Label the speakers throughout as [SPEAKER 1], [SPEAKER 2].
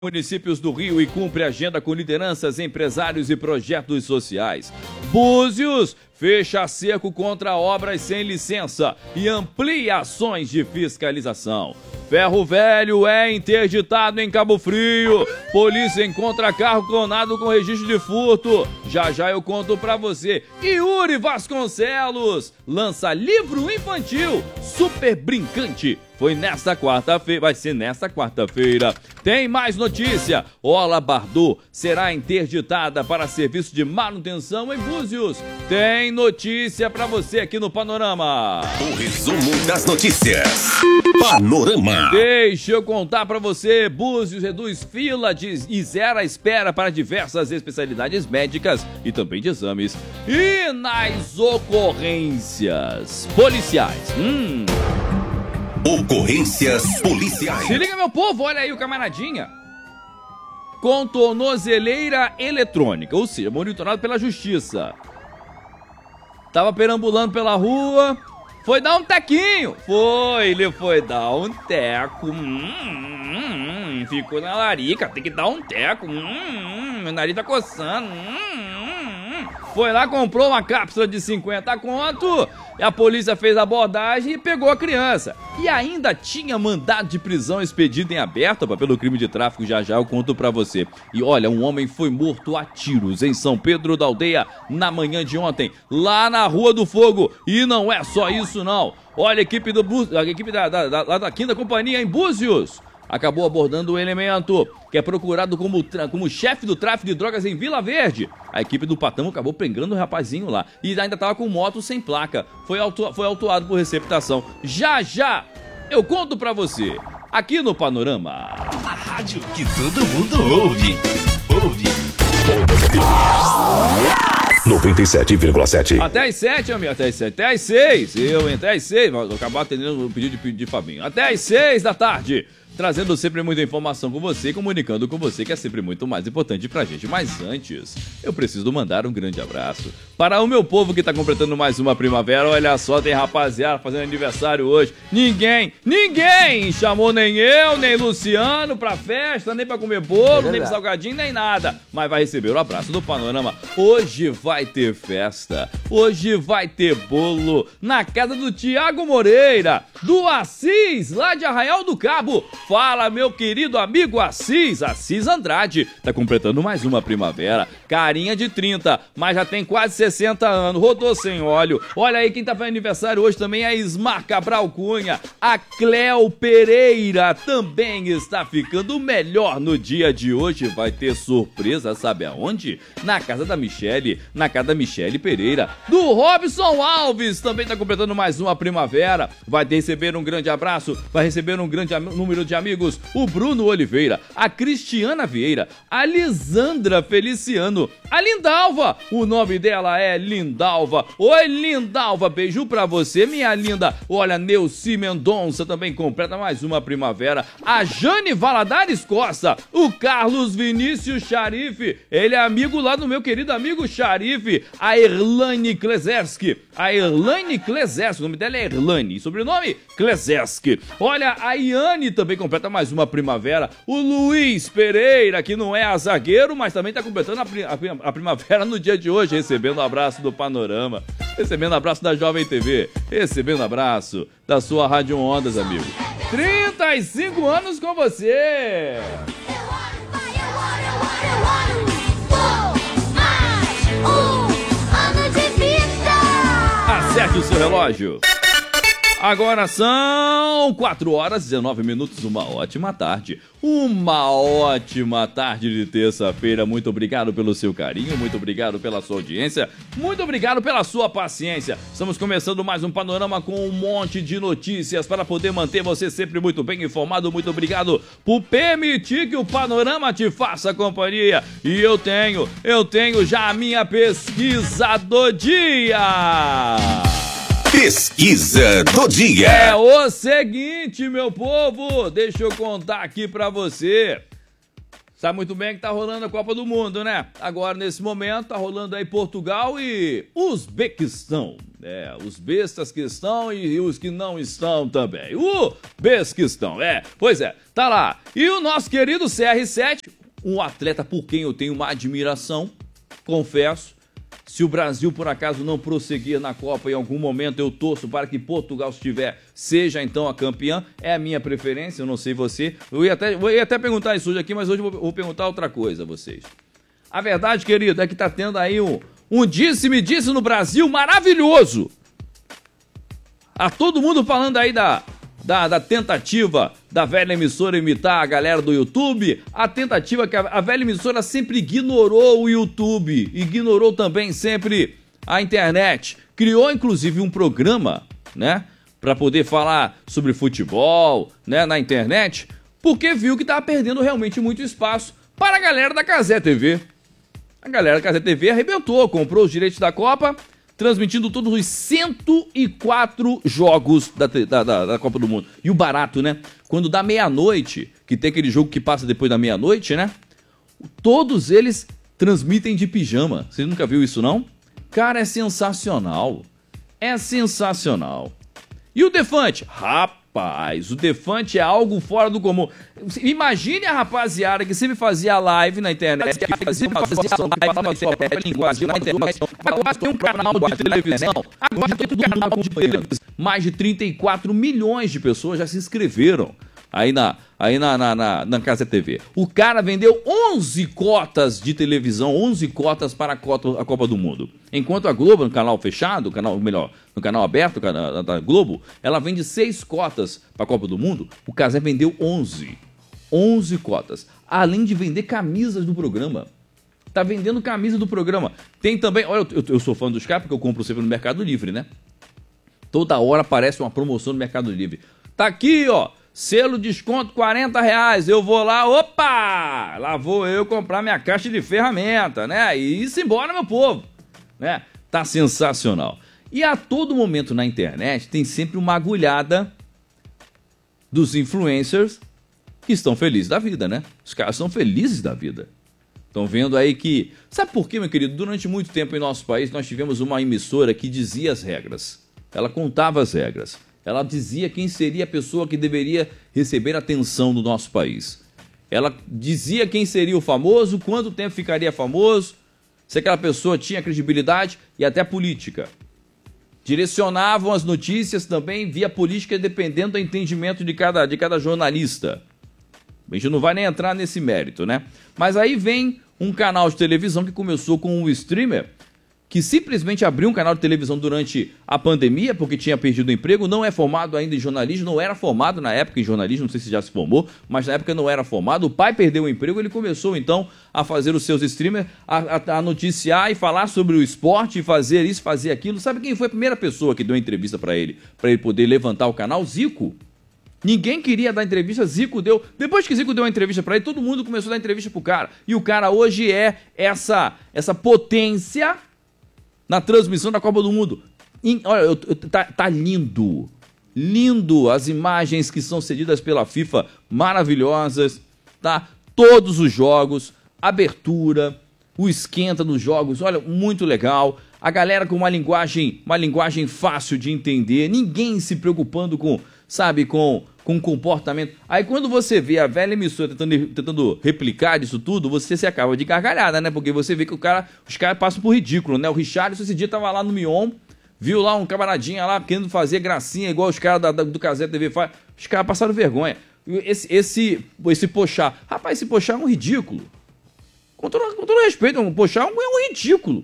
[SPEAKER 1] Municípios do Rio e cumpre agenda com lideranças, empresários e projetos sociais. Búzios fecha cerco contra obras sem licença e amplia ações de fiscalização. Ferro Velho é interditado em Cabo Frio. Polícia encontra carro clonado com registro de furto. Já eu conto pra você. Yuri Vasconcelos lança livro infantil Super Brincante. Foi nesta quarta-feira, vai ser nesta quarta-feira. Tem mais notícia. Orla Bardot será interditada para serviço de manutenção em Búzios. Tem notícia pra você aqui no Panorama.
[SPEAKER 2] O resumo das notícias. Panorama.
[SPEAKER 1] Deixa eu contar pra você. Búzios reduz fila e zera a espera para diversas especialidades médicas e também de exames. E nas ocorrências policiais.
[SPEAKER 2] Ocorrências policiais.
[SPEAKER 1] Se liga, meu povo, olha aí o camaradinha. Com tornozeleira eletrônica, ou seja, monitorado pela justiça. Tava perambulando pela rua, foi dar um tequinho. Ele foi dar um teco. Ficou na larica, tem que dar um teco. Meu nariz tá coçando. Foi lá, comprou uma cápsula de 50 conto, e a polícia fez a abordagem e pegou a criança. E ainda tinha mandado de prisão expedido em aberto pelo crime de tráfico, já eu conto pra você. E olha, um homem foi morto a tiros em São Pedro da Aldeia na manhã de ontem, lá na Rua do Fogo. E não é só isso não. Olha, a equipe da 5ª Companhia em Búzios acabou abordando o elemento que é procurado como chefe do tráfico de drogas em Vila Verde. A equipe do Patamo acabou prendendo o rapazinho lá e ainda estava com moto sem placa. Foi autuado por receptação. Já eu conto pra você, aqui no Panorama.
[SPEAKER 2] A rádio que todo mundo ouve. 97,7.
[SPEAKER 1] Até às 7, amigo. Até às 7. Até às 6. Até às 6. Vou acabar atendendo o pedido de Fabinho. Até às 6 da tarde. Trazendo sempre muita informação com você, comunicando com você, que é sempre muito mais importante pra gente. Mas antes, eu preciso mandar um grande abraço para o meu povo que tá completando mais uma primavera. Olha só, tem rapaziada fazendo aniversário hoje. Ninguém chamou nem eu, nem Luciano pra festa, nem pra comer bolo, nem pra salgadinho, nem nada. Mas vai receber o abraço do Panorama. Hoje vai ter festa, hoje vai ter bolo na casa do Tiago Moreira, do Assis, lá de Arraial do Cabo. Fala, meu querido amigo Assis Andrade, tá completando mais uma primavera, carinha de 30, mas já tem quase 60 anos, rodou sem óleo. Olha aí quem tá fazendo aniversário hoje também é Ismar Cabral Cunha, a Cléo Pereira também está ficando melhor no dia de hoje, vai ter surpresa, sabe aonde? Na casa da Michele Pereira, do Robson Alves, também tá completando mais uma primavera, vai receber um grande abraço, vai receber um grande número de amigos, o Bruno Oliveira, a Cristiana Vieira, a Lisandra Feliciano, a Lindalva, o nome dela é Lindalva. Oi, Lindalva, beijo pra você, minha linda. Olha, Neuci Mendonça também completa mais uma primavera, a Jane Valadares Costa, o Carlos Vinícius Charife, ele é amigo lá do meu querido amigo Charife, a Erlane Klezeski, o nome dela é Erlane, sobrenome Klezeski. Olha, a Iane também completa mais uma primavera, o Luiz Pereira, que não é zagueiro, mas também tá completando a primavera no dia de hoje, recebendo o abraço do Panorama, recebendo o abraço da Jovem TV, recebendo o abraço da sua Rádio Ondas, amigo. 35 anos com você! Acerte o seu relógio. Agora são 4 horas e 19 minutos, uma ótima tarde de terça-feira. Muito obrigado pelo seu carinho, muito obrigado pela sua audiência, muito obrigado pela sua paciência. Estamos começando mais um Panorama com um monte de notícias para poder manter você sempre muito bem informado. Muito obrigado por permitir que o Panorama te faça companhia. E eu tenho já a minha pesquisa do dia.
[SPEAKER 2] Pesquisa do dia.
[SPEAKER 1] É o seguinte, meu povo, deixa eu contar aqui pra você. Sabe muito bem que tá rolando a Copa do Mundo, né? Agora, nesse momento, tá rolando aí Portugal e Uzbequistão. Os bestas que estão e os que não estão também. Uzbequistão, pois é, tá lá. E o nosso querido CR7, um atleta por quem eu tenho uma admiração, confesso. Se o Brasil, por acaso, não prosseguir na Copa, em algum momento eu torço para que Portugal, se tiver, seja então a campeã. É a minha preferência, eu não sei você. Eu ia até perguntar isso hoje aqui, mas hoje eu vou perguntar outra coisa a vocês. A verdade, querido, é que tá tendo aí um disse-me-disse no Brasil maravilhoso. Todo mundo falando aí da tentativa da velha emissora imitar a galera do YouTube, a tentativa que a velha emissora sempre ignorou o YouTube, ignorou também sempre a internet, criou inclusive um programa, né, para poder falar sobre futebol, né, na internet, porque viu que estava perdendo realmente muito espaço para a galera da Cazé TV. A galera da Cazé TV arrebentou, comprou os direitos da Copa, transmitindo todos os 104 jogos da Copa do Mundo. E o barato, né? Quando dá meia-noite, que tem aquele jogo que passa depois da meia-noite, né? Todos eles transmitem de pijama. Você nunca viu isso, não? Cara, é sensacional. É sensacional. E o Defante? Rapaz, o Defante é algo fora do comum. Imagine a rapaziada que sempre fazia live na internet, que fazia uma live na sua própria linguagem na internet. Agora tem um canal de televisão, agora tem um canal de televisão. Mais de 34 milhões de pessoas já se inscreveram aí na Cazé TV. O cara vendeu 11 cotas de televisão, 11 cotas para a Copa do Mundo. Enquanto a Globo, no canal fechado, no canal aberto da Globo, ela vende 6 cotas para a Copa do Mundo, o Cazé vendeu 11 cotas. Além de vender camisas do programa. Tá vendendo camisa do programa. Tem também, olha, eu sou fã dos caras porque eu compro sempre no Mercado Livre, né? Toda hora aparece uma promoção no Mercado Livre. Tá aqui, ó. Selo desconto R$40, eu vou lá, opa! Lá vou eu comprar minha caixa de ferramenta, né? E isso embora, meu povo, né? Tá sensacional. E a todo momento na internet tem sempre uma agulhada dos influencers que estão felizes da vida, né? Os caras são felizes da vida. Estão vendo aí que... Sabe por quê, meu querido? Durante muito tempo em nosso país nós tivemos uma emissora que dizia as regras. Ela contava as regras. Ela dizia quem seria a pessoa que deveria receber atenção do nosso país. Ela dizia quem seria o famoso, quanto tempo ficaria famoso, se aquela pessoa tinha credibilidade e até política. Direcionavam as notícias também via política, dependendo do entendimento de cada jornalista. A gente não vai nem entrar nesse mérito, né? Mas aí vem um canal de televisão que começou com um streamer que simplesmente abriu um canal de televisão durante a pandemia, porque tinha perdido o emprego, não é formado ainda em jornalismo, não era formado na época em jornalismo, não sei se já se formou, mas na época não era formado, o pai perdeu o emprego, ele começou então a fazer os seus streamers, a noticiar e falar sobre o esporte, e fazer isso, fazer aquilo. Sabe quem foi a primeira pessoa que deu entrevista para ele poder levantar o canal? Zico. Ninguém queria dar entrevista, Zico deu. Depois que Zico deu uma entrevista para ele, todo mundo começou a dar entrevista pro cara. E o cara hoje é essa potência na transmissão da Copa do Mundo. Olha, tá lindo. Lindo as imagens que são cedidas pela FIFA, maravilhosas, tá? Todos os jogos, abertura, o esquenta dos jogos, olha, muito legal. A galera com uma linguagem fácil de entender, ninguém se preocupando com comportamento. Aí quando você vê a velha emissora tentando replicar disso tudo, você se acaba de gargalhada, né? Porque você vê que os caras passam por ridículo, né? O Richarlison esse dia tava lá no Mion, viu lá um camaradinha lá querendo fazer gracinha igual os caras do Cazé TV faz. Os caras passaram vergonha. Esse Pochá, rapaz, esse Pochá é um ridículo. Com todo respeito, um Pochá é um ridículo.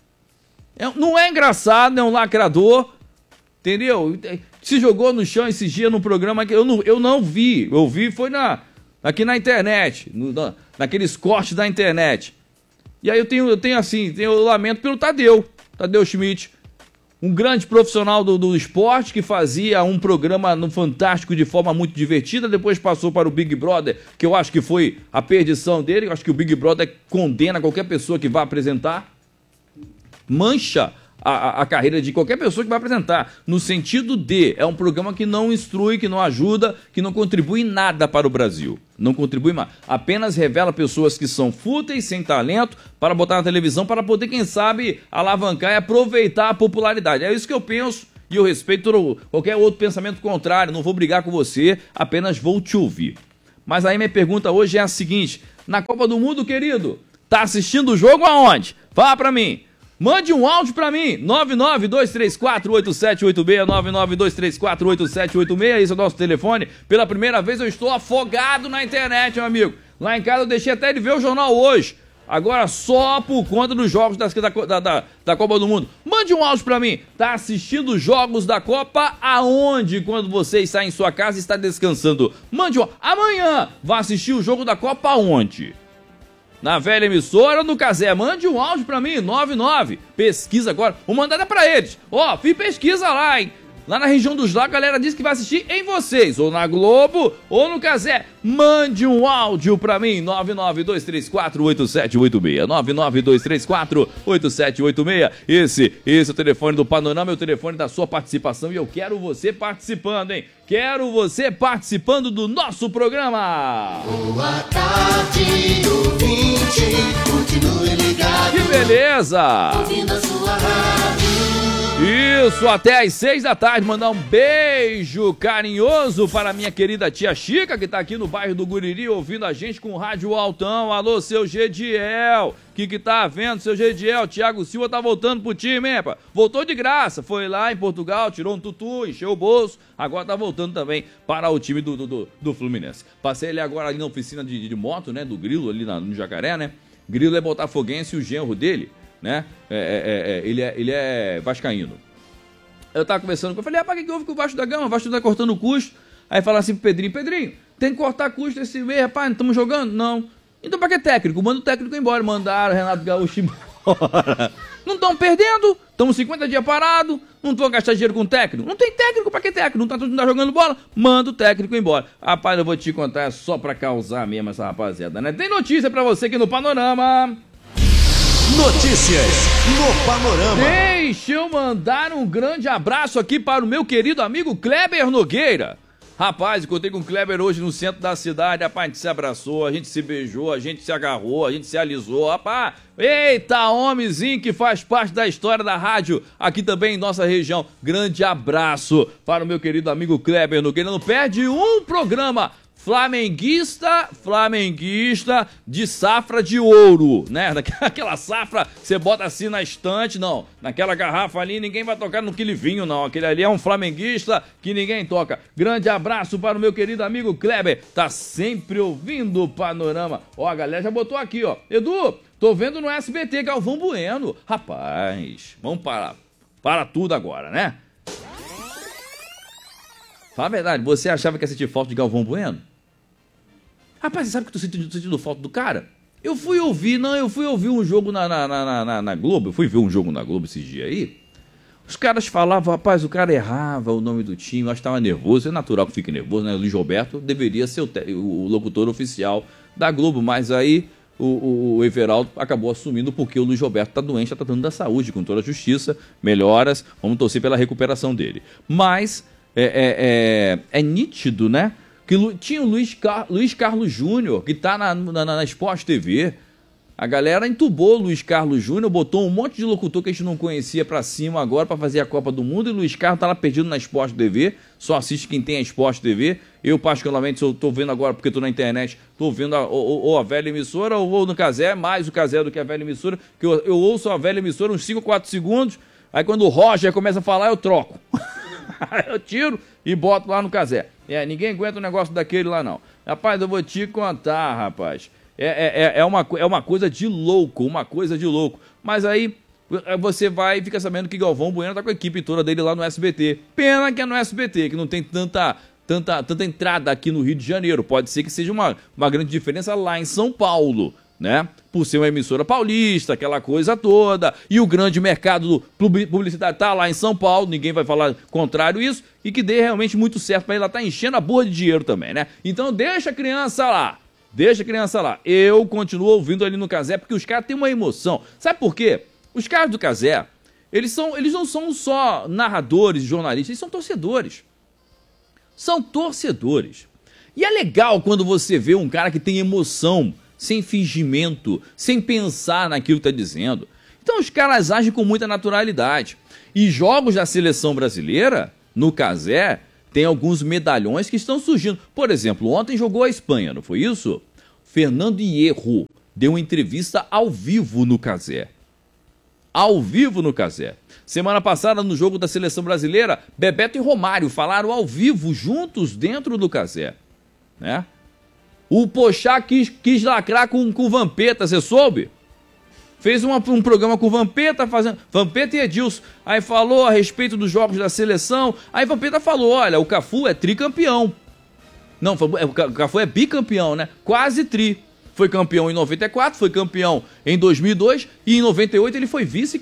[SPEAKER 1] Não é engraçado, é um lacrador, entendeu? Se jogou no chão esses dias no programa que eu não vi. Eu vi foi aqui na internet, naqueles cortes da internet. E aí eu lamento pelo Tadeu Schmidt, um grande profissional do esporte que fazia um programa no Fantástico de forma muito divertida, depois passou para o Big Brother, que eu acho que foi a perdição dele. Eu acho que o Big Brother condena qualquer pessoa que vá apresentar, mancha a carreira de qualquer pessoa que vai apresentar, no sentido de, é um programa que não instrui, que não ajuda, que não contribui em nada para o Brasil. Não contribui mais. Apenas revela pessoas que são fúteis, sem talento, para botar na televisão, para poder, quem sabe, alavancar e aproveitar a popularidade. É isso que eu penso e eu respeito qualquer outro pensamento contrário. Não vou brigar com você, apenas vou te ouvir. Mas aí minha pergunta hoje é a seguinte: na Copa do Mundo, querido, tá assistindo o jogo aonde? Fala pra mim. Mande um áudio pra mim, 992348786, 992348786, esse é o nosso telefone. Pela primeira vez eu estou afogado na internet, meu amigo. Lá em casa eu deixei até de ver o jornal hoje. Agora só por conta dos jogos da Copa do Mundo. Mande um áudio pra mim. Tá assistindo os jogos da Copa aonde? Quando você está em sua casa e está descansando. Mande um áudio. Amanhã vai assistir o jogo da Copa aonde? Na velha emissora ou no Casé? Mande um áudio pra mim, 99. Pesquisa agora. Vou mandar pra eles. Fiz pesquisa lá, hein? Lá na região dos lagos, a galera disse que vai assistir em vocês, ou na Globo, ou no Casé. Mande um áudio pra mim, 992348786, 992348786. Esse é o telefone do Panorama, é o telefone da sua participação, e eu quero você participando, hein? Quero você participando do nosso programa.
[SPEAKER 3] Boa tarde, ouvinte, continue ligado.
[SPEAKER 1] Que beleza!
[SPEAKER 3] Ouvindo a sua rádio.
[SPEAKER 1] Isso, até às 6 da tarde, mandar um beijo carinhoso para minha querida tia Chica, que tá aqui no bairro do Guriri, ouvindo a gente com o rádio altão. Alô, seu Gediel, que tá vendo, seu Gediel? Thiago Silva tá voltando pro time, hein, pá? Voltou de graça, foi lá em Portugal, tirou um tutu, encheu o bolso, agora tá voltando também para o time do Fluminense. Passei ele agora ali na oficina de moto, né, do Grilo, ali no Jacaré, né? Grilo é botafoguense e o genro dele, né? Ele é vascaíno. Eu tava conversando com ele, falei, rapaz, o que houve com o Vasco da Gama? O Vasco tá cortando custo. Aí fala assim pro Pedrinho, tem que cortar custo esse mês, rapaz, não estamos jogando? Não. Então pra que técnico? Manda o técnico embora. Mandaram o Renato Gaúcho embora. Não estão perdendo, estamos 50 dias parados, não vão gastar dinheiro com técnico. Não tem técnico, pra que técnico? Não tá jogando bola? Manda o técnico embora. Rapaz, eu vou te contar, é só pra causar mesmo essa rapaziada, né? Tem notícia pra você aqui no Panorama.
[SPEAKER 2] Notícias no Panorama.
[SPEAKER 1] Deixa eu mandar um grande abraço aqui para o meu querido amigo Kleber Nogueira. Rapaz, encontrei com o Kleber hoje no centro da cidade. Rapaz, a gente se abraçou, a gente se beijou, a gente se agarrou, a gente se alisou. Rapaz, eita, homenzinho que faz parte da história da rádio aqui também em nossa região. Grande abraço para o meu querido amigo Kleber Nogueira. Não perde um programa. Flamenguista de safra de ouro, né? Aquela safra você bota assim na estante, não. Naquela garrafa ali ninguém vai tocar no quilivinho, não. Aquele ali é um flamenguista que ninguém toca. Grande abraço para o meu querido amigo Kleber. Tá sempre ouvindo o Panorama. Ó, a galera já botou aqui, ó. Edu, tô vendo no SBT Galvão Bueno. Rapaz, vamos para tudo agora, né? Fala a verdade, você achava que ia sentir falta de Galvão Bueno? Rapaz, você sabe que eu tô sentindo falta do cara? Eu fui ouvir um jogo na Globo, eu fui ver um jogo na Globo esses dias aí. Os caras falavam, rapaz, o cara errava o nome do time, eu acho que tava nervoso, é natural que fique nervoso, né? O Luiz Roberto deveria ser o locutor oficial da Globo, mas aí o Everaldo acabou assumindo porque o Luiz Roberto tá doente, tá tratando da saúde, com toda a justiça, melhoras, vamos torcer pela recuperação dele. Mas é nítido, né? Que tinha o Luiz Carlos Júnior, que tá na Sport TV. A galera entubou o Luiz Carlos Júnior, botou um monte de locutor que a gente não conhecia pra cima agora pra fazer a Copa do Mundo, e o Luiz Carlos tá lá perdido na Sport TV, só assiste quem tem a Sport TV. Eu, particularmente, eu tô vendo agora, porque tô na internet, tô vendo ou a velha emissora, ou no Casé, mais o Casé do que a velha emissora, que eu ouço a velha emissora uns 5 ou 4 segundos, aí quando o Roger começa a falar, eu troco. Eu tiro e boto lá no Casé. Ninguém aguenta um negócio daquele lá, não. Rapaz, eu vou te contar, rapaz. É uma coisa de louco, Mas aí você vai e fica sabendo que Galvão Bueno tá com a equipe toda dele lá no SBT. Pena que é no SBT, que não tem tanta entrada aqui no Rio de Janeiro. Pode ser que seja uma grande diferença lá em São Paulo, né? Por ser uma emissora paulista, aquela coisa toda, e o grande mercado publicitário tá lá em São Paulo, ninguém vai falar contrário isso, e que dê realmente muito certo pra ela tá enchendo a boa de dinheiro também, né? Então deixa a criança lá. Eu continuo ouvindo ali no Casé, porque os caras têm uma emoção. Sabe por quê? Os caras do Casé, Eles não são só narradores, jornalistas, eles são torcedores. São torcedores. E é legal quando você vê um cara que tem emoção, sem fingimento, sem pensar naquilo que está dizendo. Então os caras agem com muita naturalidade. E jogos da seleção brasileira, no Cazé, tem alguns medalhões que estão surgindo. Por exemplo, ontem jogou a Espanha, não foi isso? Fernando Hierro deu uma entrevista ao vivo no Cazé. Ao vivo no Cazé. Semana passada, no jogo da seleção brasileira, Bebeto e Romário falaram ao vivo, juntos, dentro do Cazé. Né? O Pochá quis lacrar com o Vampeta, você soube? Fez um programa com o Vampeta, Vampeta e Edilson. Aí falou a respeito dos jogos da seleção. Aí Vampeta falou, olha, o Cafu é tricampeão. Não, o Cafu é bicampeão, né? Quase tri. Foi campeão em 94, foi campeão em 2002 e em 98 ele foi vice